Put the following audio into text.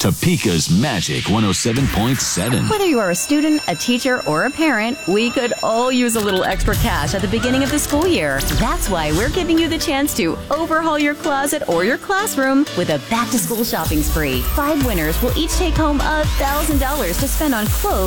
Topeka's Magic 107.7. Whether you are a student, a teacher, or a parent, we could all use a little extra cash at the beginning of the school year. That's why we're giving you the chance to overhaul your closet or your classroom with a back-to-school shopping spree. 5 winners will each take home $1,000 to spend on clothes